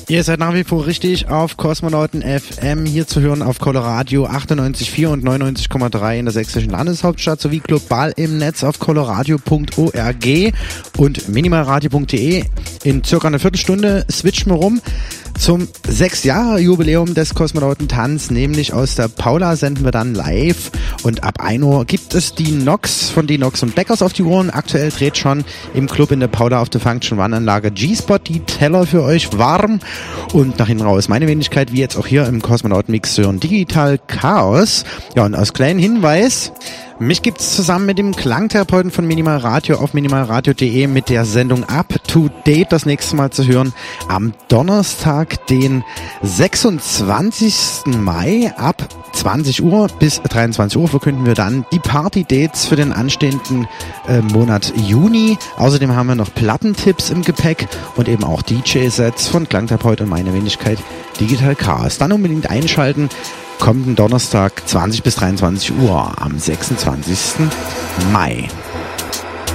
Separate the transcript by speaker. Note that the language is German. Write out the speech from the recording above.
Speaker 1: Ihr seid nach wie vor richtig auf Kosmonauten FM, hier zu hören auf Coloradio 98,4 und 99,3 in der sächsischen Landeshauptstadt sowie global im Netz auf coloradio.org und minimalradio.de. In circa einer Viertelstunde switchen wir rum zum 6-Jahre-Jubiläum des Kosmonautentanz, nämlich aus der Paula senden wir dann live und ab 1 Uhr gibt es die Nox von die Nox und Beckers auf die Uhren. Aktuell dreht schon im Club in der Paula auf der Function One Anlage G-Spot die Teller für euch warm und nach hinten raus meine Wenigkeit, wie jetzt auch hier im Kosmonauten-Mix hören, Digital Chaos. Ja, und als kleinen Hinweis: mich gibt's zusammen mit dem Klangtherapeuten von Minimal Radio auf minimalradio.de mit der Sendung Up to Date das nächste Mal zu hören. Am Donnerstag, den 26. Mai ab 20 Uhr bis 23 Uhr verkünden wir dann die Party-Dates für den anstehenden Monat Juni. Außerdem haben wir noch Plattentipps im Gepäck und eben auch DJ-Sets von Klangtherapeut und meine Wenigkeit Digital Chaos. Dann unbedingt einschalten. Kommenden Donnerstag 20 bis 23 Uhr am 26. Mai.